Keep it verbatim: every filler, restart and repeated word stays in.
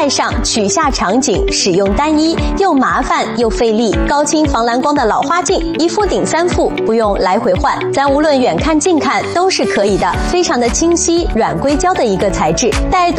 戴上取下场景，使用单一又麻烦又费力，高清防蓝光的老花镜，一副顶三副，不用来回换，咱无论远看近看都是可以的，非常的清晰，软硅胶的一个材质，带